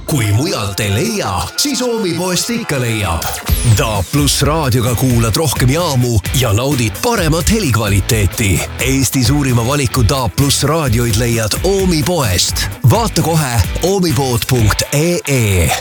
Kui mujalt ei leia, siis Oomi-poest ikka leiab. DAB+ raadioga kuulad rohkem jaamu ja naudid paremat helikvaliteeti. Eesti suurima valiku DAB+ raadioid leiad Oomi-poest. Vaata kohe oomipood.ee.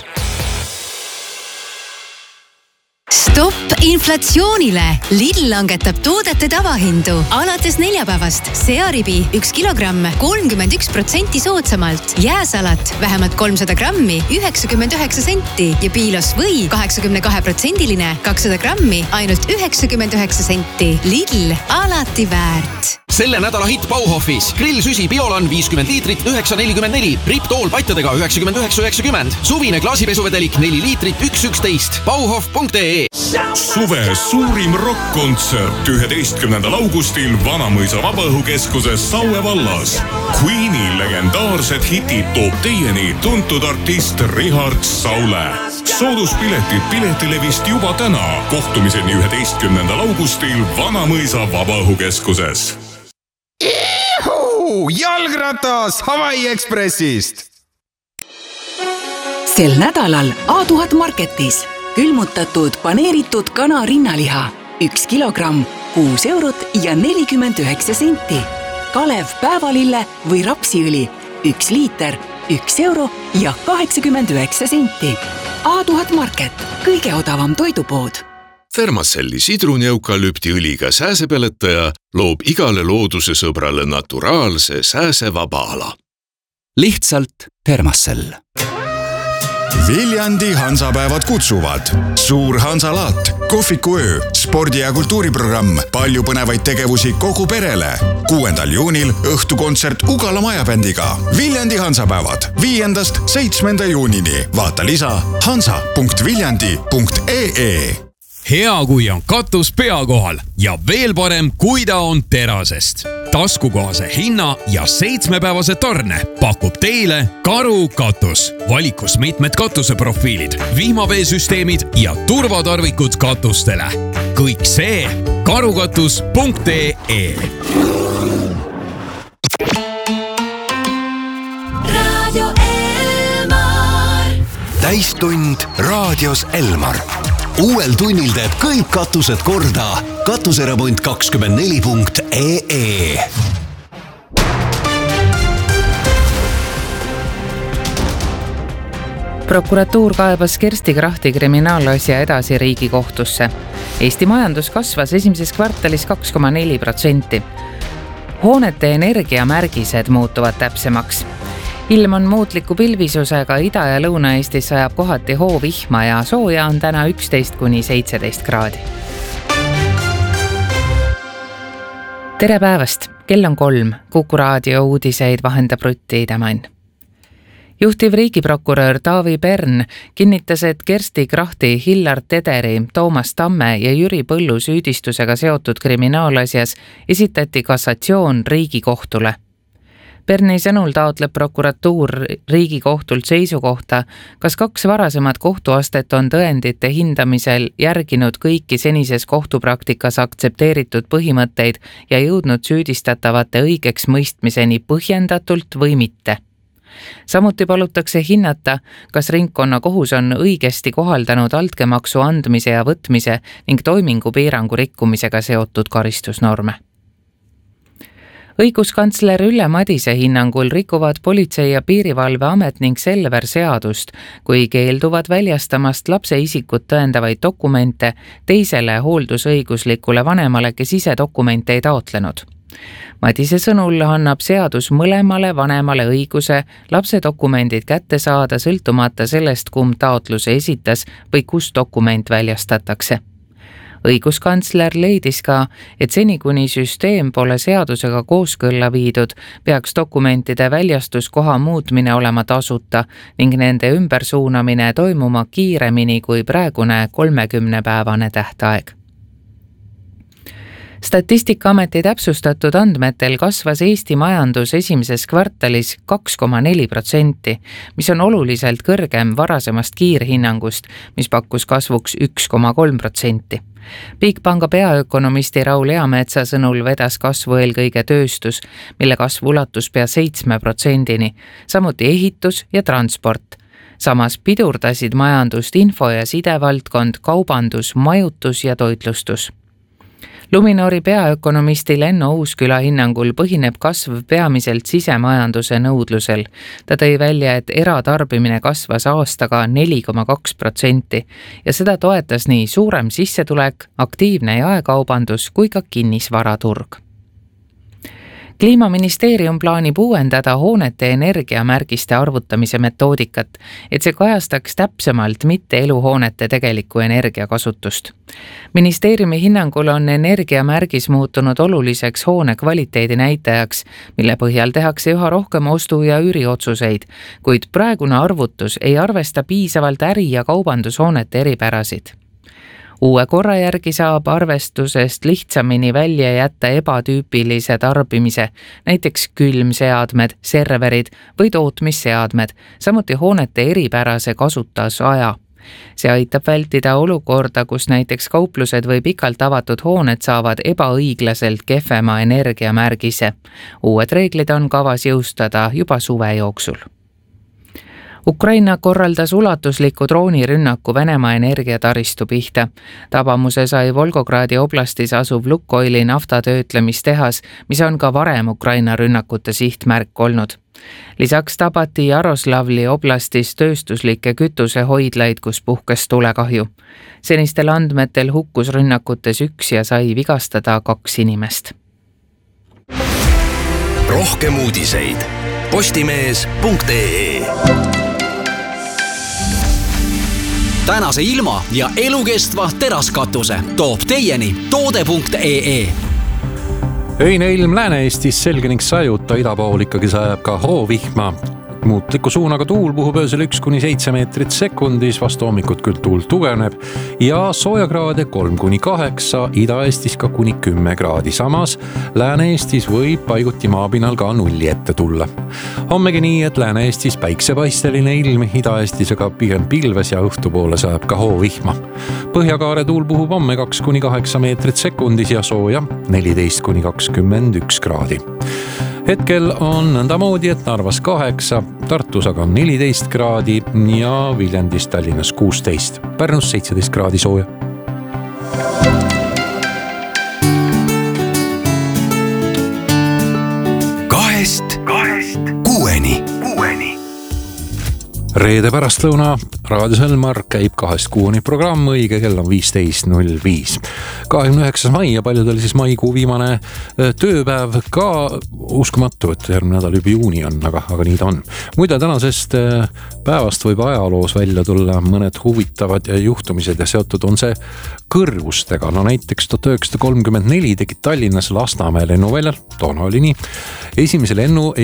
Stopp inflatsioonile! Lidl langetab toodete tavahindu. Alates neljapäevast searibi 1 kilogramm 31% soodsamalt. Jääsalat vähemalt 300 grammi 99 senti ja piilos või 82% 200 grammi ainult 99 senti. Lidl, alati väärt. Selle nädala hitt Bauhofis. Grillsüsi Biolan 50 liitrit 9,44. Riptool patjadega 99,90. Suvine klaasipesuvedelik 4 liitrit 1,11. Bauhof.ee. Suve suurim rock-kontsert 11. augustil Vanamõisa Vabaõhukeskuses Saue vallas. Queeni legendaarsed hitid toob teieni tuntud artist Richard Saule. Sooduspiletid Piletilevist juba täna. Kohtumiseni 11. augustil Vanamõisa Vabaõhukeskuses. Jalgratas Hawaii Expressist! Sel nädalal A1000 Marketis külmutatud paneeritud kana rinnaliha 1 kilogramm 6 eurot ja 49 senti. Kalev päevalille või rapsiõli 1 liiter 1 euro ja 89 senti. A1000 Market, kõige odavam toidupood. Thermacelli sidrunieukalüptiõliga sääsepeletaja loob igale looduse sõbrale naturaalse sääsevaba ala. Lihtsalt Thermacell. Viljandi Hansapäevad kutsuvad. Suur Hansalaat, kohvikuöö, spordi- ja kultuuriprogramm, palju põnevaid tegevusi kogu perele. 6. juunil õhtukontsert Ugala majabändiga. Viljandi Hansapäevad 5.–7. juunini. Vaata lisa hansa.viljandi.ee. Hea, kui on katus pea kohal ja veel parem, kui ta on terasest. Taskukohase hinna ja 7-päevase tarne pakub teile Karu katus. Valikus mitmed katuseprofiilid, vihmaveesüsteemid ja turvatarvikud katustele. Kõik see karukatus.ee. Radio Elmar. Täistund raadios Elmar. Uuel tunnil teeb kõik katused korda. Katuseremont24.ee. Prokuratuur kaebas Kersti Krahti kriminaalasja edasi Riigikohtusse. Eesti majandus kasvas esimeses kvartalis 2,4%. Hoonete energiamärgised muutuvad täpsemaks. Ilm on muutliku pilvisusega, Ida- ja Lõuna-Eestis sajab kohati hoovihma ja sooja on täna 11–17 kraadi. Tere päevast, kell on 3, Kuku raadio uudiseid vahendab Rutti Idemann. Juhtiv riigiprokurör Taavi Pern kinnitas, et Kersti Krahti, Hillar Tederi, Toomas Tamme ja Jüri Põllu süüdistusega seotud kriminaalasjas esitati kassatsioon Riigikohtule. Perni sõnul taotleb prokuratuur Riigikohtult seisukohta, kas 2 varasemat kohtuastet on tõendite hindamisel järginud kõiki senises kohtupraktikas aktsepteeritud põhimõtteid ja jõudnud süüdistatavate õigeks mõistmiseni põhjendatult või mitte. Samuti palutakse hinnata, kas ringkonnakohus on õigesti kohaldanud altkäemaksu andmise ja võtmise ning toimingupiirangu rikkumisega seotud karistusnorme. Õiguskantsler Ülle Madise hinnangul rikuvad Politsei- ja Piirivalveamet ning Selver seadust, kui keelduvad väljastamast lapse isikut tõendavaid dokumente teisele hooldusõiguslikule vanemale, kes ise dokumente ei taotlenud. Madise sõnul annab seadus mõlemale vanemale õiguse lapse dokumendid kätte saada sõltumata sellest, kumb taotluse esitas või kus dokument väljastatakse. Õiguskantsler leidis ka, et seni kuni süsteem pole seadusega kooskõlla viidud, peaks dokumentide väljastuskoha muutmine olema tasuta ning nende ümbersuunamine toimuma kiiremini kui praegune 30-päevane tähtaeg. Statistikaameti täpsustatud andmetel kasvas Eesti majandus esimeses kvartalis 2,4%, mis on oluliselt kõrgem varasemast kiirhinnangust, mis pakkus kasvuks 1,3%. Bigpanga peaökonomisti Raul Eametsa sõnul vedas kasvu eelkõige tööstus, mille kasv ulatus pea 7%-ni, samuti ehitus ja transport. Samas pidurdasid majandust info- ja sidevaldkond, kaubandus, majutus ja toitlustus. Luminori peaökonomisti Lenno Uusküla hinnangul põhineb kasv peamiselt sisemajanduse nõudlusel. Ta tõi välja, et eratarbimine kasvas aastaga 4,2% ja seda toetas nii suurem sissetulek, aktiivne jaekaubandus kui ka kinnisvaraturg. Kliimaministeerium plaanib uuendada hoonete energiamärgiste arvutamise metoodikat, et see kajastaks täpsemalt mitte eluhoonete tegelikku energiakasutust. Ministeeriumi hinnangul on energiamärgis muutunud oluliseks hoone kvaliteedi näitajaks, mille põhjal tehakse üha rohkem ostu- ja üüriotsuseid, kuid praegune arvutus ei arvesta piisavalt äri- ja kaubandushoonete eripärasid. Uue korra järgi saab arvestusest lihtsamini välja jätta ebatüüpilise tarbimise, näiteks külmseadmed, serverid või tootmisseadmed, samuti hoonete eripärase kasutasaja. See aitab vältida olukorda, kus näiteks kauplused või pikalt avatud hooned saavad ebaõiglaselt kehvema energiamärgise. Uued reeglid on kavas jõustada juba suve jooksul. Ukraina korraldas ulatusliku droonirünnaku Venemaa energiataristu pihta. Tabamuse sai Volgogradi oblastis asuv Lukoili naftatöötlemistehas, mis on ka varem Ukraina rünnakute sihtmärk olnud. Lisaks tabati Jaroslavli oblastis tööstuslikke kütusehoidlaid, kus puhkes tulekahju. Senistel andmetel hukkus rünnakutes 1 ja sai vigastada 2 inimest. Rohkem uudiseid postimees.ee. Tänase ilma ja elukestva teraskatuse toob teieni toode.ee. Öine ilm Lääne-Eestis selge ning sajuta, ida pool ikkagi sajab ka hoovihma. Muutliku suunaga tuul puhub öösel 1-7 meetrit sekundis, vastu hommikut küll tuul tugevneb ja soojakraade 3-8, Ida-Eestis ka kuni 10 kraadi. Samas Lääne-Eestis võib paiguti maapinal ka 0 ette tulla. Hommegi nii, et Lääne-Eestis päiksepaisteline ilm, Ida-Eestis aga pigem pilves ja õhtupoole sajab ka hoovihma. Põhjakaare tuul puhub homme 2-8 meetrit sekundis ja sooja 14-21 kraadi. Hetkel on nõndamoodi, et Narvas 8, Tartus aga 14 kraadi ja Viljandis Tallinnas 16, Pärnus 17 kraadi sooja. Kahest kuueni. Reede pärastlõuna Raadio Selmar käib 2-6 programm, õige kell on 15.05. 29. mai ja paljudel siis maikuu viimane tööpäev ka uskumatu, et järgmine nädal juba juuni on, aga nii ta on. Muide, tänasest päevast võib ajaloos välja tulla mõned huvitavad juhtumised ja seotud on see kõrgustega. No näiteks 1934 tegi Tallinnas Lasnamäe lennuväljal, toona oli nii, esimene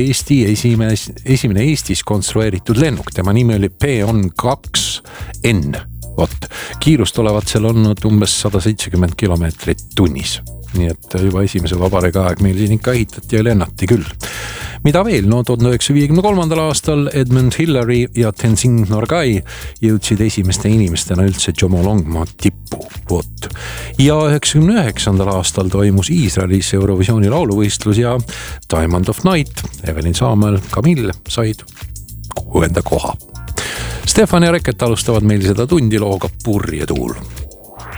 Eestis konstrueeritud lennuk, tema nimi oli P-2N. Kiirust olevat seal olnud umbes 170 kilomeetrit tunnis. Nii et juba esimese vabariigi aeg meil siin ikka ehitati ja lennati küll. Mida veel? No 1953. aastal Edmund Hillary ja Tenzing Norgay jõudsid esimeste inimestena üldse Jomolongma tippu. Ja 1999. aastal toimus Iisraelis Eurovisiooni lauluvõistlus ja Diamond of Night, Evelyn Saamel, Camille said 6. koha. Stefan ja Reket alustavad meil seda tundi looga Purjetuul.